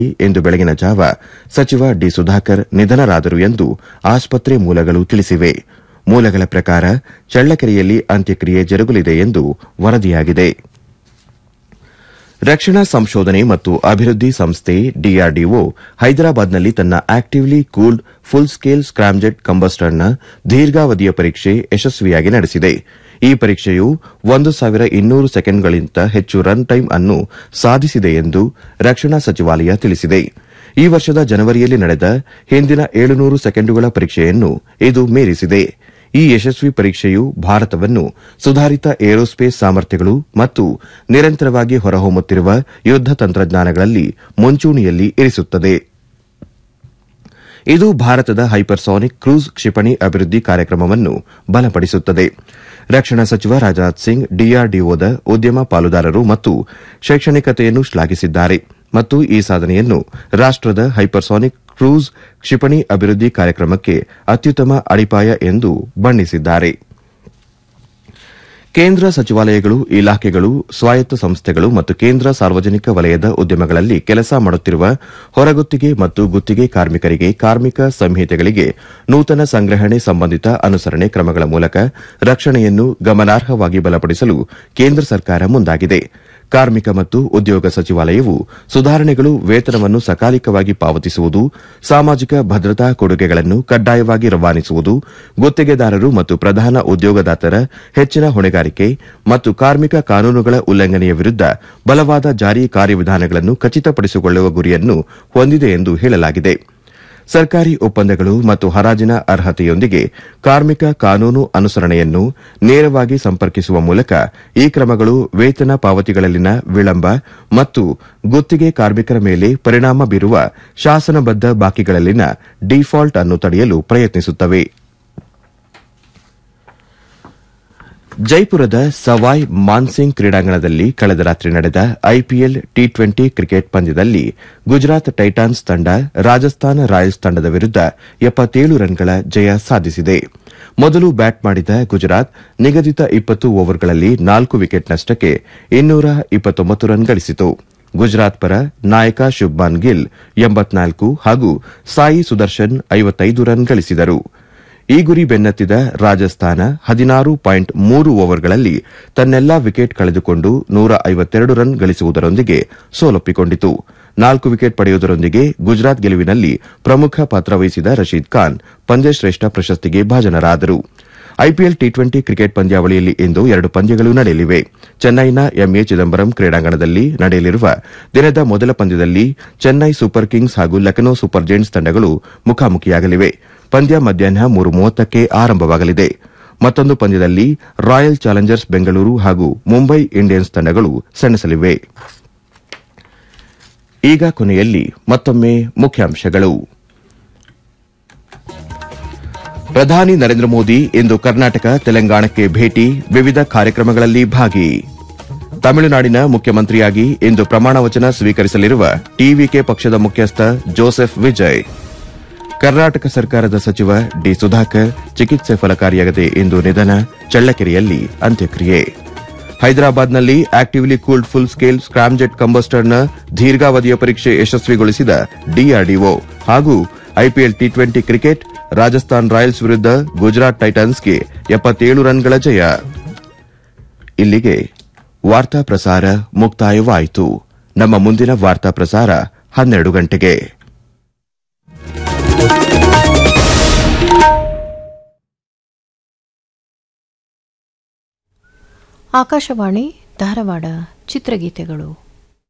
ಇಂದು ಬೆಳಗಿನ ಜಾವ ಸಚಿವ ಡಿ ಸುಧಾಕರ್ ನಿಧನರಾದರು ಎಂದು ಆಸ್ಪತ್ರೆ ಮೂಲಗಳು ತಿಳಿಸಿವೆ. ಮೂಲಗಳ ಪ್ರಕಾರ ಚಳ್ಳಕೆರೆಯಲ್ಲಿ ಅಂತ್ಯಕ್ರಿಯೆ ಜರುಗಲಿದೆ ಎಂದು ವರದಿಯಾಗಿದೆ. ರಕ್ಷಣಾ ಸಂಶೋಧನೆ ಮತ್ತು ಅಭಿವೃದ್ಧಿ ಸಂಸ್ಥೆ ಡಿಆರ್ಡಿಒ ಹೈದರಾಬಾದ್ನಲ್ಲಿ ತನ್ನ actively cooled full scale scramjet ಕಂಬಸ್ಟರ್ನ ದೀರ್ಘಾವಧಿಯ ಪರೀಕ್ಷೆ ಯಶಸ್ವಿಯಾಗಿ ನಡೆಸಿದೆ. ಈ ಪರೀಕ್ಷೆಯು 1200 ಸೆಕೆಂಡ್ಗಳಿಗಿಂತ ಹೆಚ್ಚು ರನ್ ಟೈಮ್ ಅನ್ನು ಸಾಧಿಸಿದೆ ಎಂದು ರಕ್ಷಣಾ ಸಚಿವಾಲಯ ತಿಳಿಸಿದೆ. ಈ ವರ್ಷದ ಜನವರಿಯಲ್ಲಿ ನಡೆದ ಹಿಂದಿನ 700 ಸೆಕೆಂಡುಗಳ ಪರೀಕ್ಷೆಯನ್ನು ಇದು ಮೀರಿಸಿದೆ. ಈ ಯಶಸ್ವಿ ಪರೀಕ್ಷೆಯು ಭಾರತವನ್ನು ಸುಧಾರಿತ ಏರೋಸ್ಪೇಸ್ ಸಾಮರ್ಥ್ಯಗಳು ಮತ್ತು ನಿರಂತರವಾಗಿ ಹೊರಹೊಮ್ಮುತ್ತಿರುವ ಯುದ್ದ ತಂತ್ರಜ್ಞಾನಗಳಲ್ಲಿ ಮುಂಚೂಣಿಯಲ್ಲಿ ಇರಿಸುತ್ತದೆ. ಇದು ಭಾರತದ ಹೈಪರ್ಸಾನಿಕ್ ಕ್ರೂಸ್ ಕ್ಷಿಪಣಿ ಅಭಿವೃದ್ಧಿ ಕಾರ್ಯಕ್ರಮವನ್ನು ಬಲಪಡಿಸುತ್ತದೆ. ರಕ್ಷಣಾ ಸಚಿವ ರಾಜನಾಥ್ ಸಿಂಗ್ ಡಿಆರ್ಡಿಒದ ಉದ್ಯಮ ಪಾಲುದಾರರು ಮತ್ತು ಶೈಕ್ಷಣಿಕತೆಯನ್ನು ಶ್ಲಾಘಿಸಿದ್ದಾರೆ ಮತ್ತು ಈ ಸಾಧನೆಯನ್ನು ರಾಷ್ಟದ ಹೈಪರ್ಸಾನಿಕ್ ಕ್ರೂಸ್ ಕ್ಷಿಪಣಿ ಅಭಿವೃದ್ಧಿ ಕಾರ್ಯಕ್ರಮಕ್ಕೆ ಅತ್ಯುತ್ತಮ ಅಡಿಪಾಯ ಎಂದು ಬಣ್ಣಿಸಿದ್ದಾರೆ. ಕೇಂದ್ರ ಸಚಿವಾಲಯಗಳು, ಇಲಾಖೆಗಳು, ಸ್ವಾಯತ್ತ ಸಂಸ್ಥೆಗಳು ಮತ್ತು ಕೇಂದ್ರ ಸಾರ್ವಜನಿಕ ವಲಯದ ಉದ್ಯಮಗಳಲ್ಲಿ ಕೆಲಸ ಮಾಡುತ್ತಿರುವ ಹೊರಗುತ್ತಿಗೆ ಮತ್ತು ಗುತ್ತಿಗೆ ಕಾರ್ಮಿಕರಿಗೆ ಕಾರ್ಮಿಕ ಸಂಹಿತೆಗಳಿಗೆ ನೂತನ ಸಂಗ್ರಹಣೆ ಸಂಬಂಧಿತ ಅನುಸರಣೆ ಕ್ರಮಗಳ ಮೂಲಕ ರಕ್ಷಣೆಯನ್ನು ಗಮನಾರ್ಹವಾಗಿ ಬಲಪಡಿಸಲು ಕೇಂದ್ರ ಸರ್ಕಾರ ಮುಂದಾಗಿದೆ. ಕಾರ್ಮಿಕ ಮತ್ತು ಉದ್ಯೋಗ ಸಚಿವಾಲಯವು ಸುಧಾರಣೆಗಳು ವೇತನವನ್ನು ಸಕಾಲಿಕವಾಗಿ ಪಾವತಿಸುವುದು, ಸಾಮಾಜಿಕ ಭದ್ರತಾ ಕೊಡುಗೆಗಳನ್ನು ಕಡ್ಡಾಯವಾಗಿ ರವಾನಿಸುವುದು, ಗುತ್ತಿಗೆದಾರರು ಮತ್ತು ಪ್ರಧಾನ ಉದ್ಯೋಗದಾತರ ಹೆಚ್ಚಿನ ಹೊಣೆಗಾರಿಕೆ ಮತ್ತು ಕಾರ್ಮಿಕ ಕಾನೂನುಗಳ ಉಲ್ಲಂಘನೆಯ ವಿರುದ್ದ ಬಲವಾದ ಜಾರಿ ಕಾರ್ಯವಿಧಾನಗಳನ್ನು ಖಚಿತಪಡಿಸಿಕೊಳ್ಳುವ ಗುರಿಯನ್ನು ಹೊಂದಿದೆ ಎಂದು ಹೇಳಲಾಗಿದೆ. ಸರ್ಕಾರಿ ಒಪ್ಪಂದಗಳು ಮತ್ತು ಹರಾಜಿನ ಅರ್ಹತೆಯೊಂದಿಗೆ ಕಾರ್ಮಿಕ ಕಾನೂನು ಅನುಸರಣೆಯನ್ನು ನೇರವಾಗಿ ಸಂಪರ್ಕಿಸುವ ಮೂಲಕ ಈ ಕ್ರಮಗಳು ವೇತನ ಪಾವತಿಗಳಲ್ಲಿನ ವಿಳಂಬ ಮತ್ತು ಗುತ್ತಿಗೆ ಕಾರ್ಮಿಕರ ಮೇಲೆ ಪರಿಣಾಮ ಬೀರುವ ಶಾಸನಬದ್ದ ಬಾಕಿಗಳಲ್ಲಿನ ಡಿಫಾಲ್ಟ್ ಅನ್ನು ತಡೆಯಲು ಪ್ರಯತ್ನಿಸುತ್ತವೆ. ಜೈಪುರದ ಸವಾಯ್ ಮಾನ್ಸಿಂಗ್ ಕ್ರೀಡಾಂಗಣದಲ್ಲಿ ಕಳೆದ ರಾತ್ರಿ ನಡೆದ ಐಪಿಎಲ್ ಟಿ20 ಕ್ರಿಕೆಟ್ ಪಂದ್ಯದಲ್ಲಿ ಗುಜರಾತ್ ಟೈಟಾನ್ಸ್ ತಂಡ ರಾಜಸ್ಥಾನ ರಾಯಲ್ಸ್ ತಂಡದ ವಿರುದ್ದ 77 ರನ್ಗಳ ಜಯ ಸಾಧಿಸಿದೆ. ಮೊದಲು ಬ್ಯಾಟ್ ಮಾಡಿದ ಗುಜರಾತ್ ನಿಗದಿತ 20 ಓವರ್ಗಳಲ್ಲಿ 4 ವಿಕೆಟ್ ನಷ್ಟಕ್ಕೆ 229 ರನ್ ಗಳಿಸಿತು. ಗುಜರಾತ್ ಪರ ನಾಯಕ ಶುಭ್ಮಾನ್ ಗಿಲ್ 84 ಹಾಗೂ ಸಾಯಿ ಸುದರ್ಶನ್ 55 ರನ್ ಗಳಿಸಿದರು. ಈ ಗುರಿ ಬೆನ್ನತ್ತಿದ ರಾಜಸ್ಥಾನ 16.3 ಓವರ್ಗಳಲ್ಲಿ ತನ್ನೆಲ್ಲಾ ವಿಕೆಟ್ ಕಳೆದುಕೊಂಡು 152 ರನ್ ಗಳಿಸುವುದರೊಂದಿಗೆ ಸೋಲೊಪ್ಪಿಕೊಂಡಿತು. 4 ವಿಕೆಟ್ ಪಡೆಯುವುದರೊಂದಿಗೆ ಗುಜರಾತ್ ಗೆಲುವಿನಲ್ಲಿ ಪ್ರಮುಖ ಪಾತ್ರ ವಹಿಸಿದ ರಶೀದ್ ಖಾನ್ ಪಂದ್ಯಶ್ರೇಷ್ಠ ಪ್ರಶಸ್ತಿಗೆ ಭಾಜನರಾದರು. ಐಪಿಎಲ್ ಟಿ20 ಕ್ರಿಕೆಟ್ ಪಂದ್ಯಾವಳಿಯಲ್ಲಿ ಇಂದು 2 ಪಂದ್ಯಗಳು ನಡೆಯಲಿವೆ. ಚೆನ್ನೈನ ಎಂಎ ಚಿದಂಬರಂ ಕ್ರೀಡಾಂಗಣದಲ್ಲಿ ನಡೆಯಲಿರುವ ದಿನದ ಮೊದಲ ಪಂದ್ಯದಲ್ಲಿ ಚೆನ್ನೈ ಸೂಪರ್ ಕಿಂಗ್ಸ್ ಹಾಗೂ ಲಖನೌ ಸೂಪರ್ ಜೈಂಟ್ಸ್ ತಂಡಗಳು ಮುಖಾಮುಖಿಯಾಗಲಿವೆ. ಪಂದ್ಯ ಮಧ್ಯಾಹ್ನ 3:30ಕ್ಕೆ ಆರಂಭವಾಗಲಿದೆ. ಮತ್ತೊಂದು ಪಂದ್ಯದಲ್ಲಿ ರಾಯಲ್ ಚಾಲೆಂಜರ್ಸ್ ಬೆಂಗಳೂರು ಹಾಗೂ ಮುಂಬೈ ಇಂಡಿಯನ್ಸ್ ತಂಡಗಳು ಸೆಣಸಲಿವೆ. ಈಗ ಕೊನೆಯಲ್ಲಿ ಮತ್ತೊಮ್ಮೆ ಮುಖ್ಯಾಂಶಗಳು. ಪ್ರಧಾನಿ ನರೇಂದ್ರ ಮೋದಿ ಇಂದು ಕರ್ನಾಟಕ, ತೆಲಂಗಾಣಕ್ಕೆ ಭೇಟಿ, ವಿವಿಧ ಕಾರ್ಯಕ್ರಮಗಳಲ್ಲಿ ಭಾಗಿ. ತಮಿಳುನಾಡಿನ ಮುಖ್ಯಮಂತ್ರಿಯಾಗಿ ಇಂದು ಪ್ರಮಾಣವಚನ ಸ್ವೀಕರಿಸಲಿರುವ ಟಿವಿಕೆ ಪಕ್ಷದ ಮುಖ್ಯಸ್ಥ ಜೋಸೆಫ್ ವಿಜಯ್. ಕರ್ನಾಟಕ ಸರ್ಕಾರದ ಸಚಿವ ಡಿ ಸುಧಾಕರ್ ಚಿಕಿತ್ಸೆ ಫಲಕಾರಿಯಾಗದೆ ಇಂದು ನಿಧನ, ಚಳ್ಳಕೆರೆಯಲ್ಲಿ ಅಂತ್ಯಕ್ರಿಯೆ. ಹೈದರಾಬಾದ್ನಲ್ಲಿ actively cooled full scale scramjet ಕಂಬಸ್ಟರ್ನ ದೀರ್ಘಾವಧಿಯ ಪರೀಕ್ಷೆ ಯಶಸ್ವಿಗೊಳಿಸಿದ ಡಿಆರ್ಡಿಒ ಹಾಗೂ IPL T20 cricket Rajasthan Royals ವಿರುದ್ದ ಗುಜರಾತ್ ಟೈಟನ್ಸ್ಗೆ 77 ರನ್ಗಳ ಜಯ. ಇಲ್ಲಿಗೆ ವಾರ್ತಾ ಪ್ರಸಾರ ಮುಕ್ತಾಯವಾಯಿತು. ನಮ್ಮ ಮುಂದಿನ ವಾರ್ತಾ ಪ್ರಸಾರ 12 ಗಂಟೆಗೆ. ಆಕಾಶವಾಣಿ ಧಾರವಾಡ ಚಿತ್ರಗೀತೆಗಳು.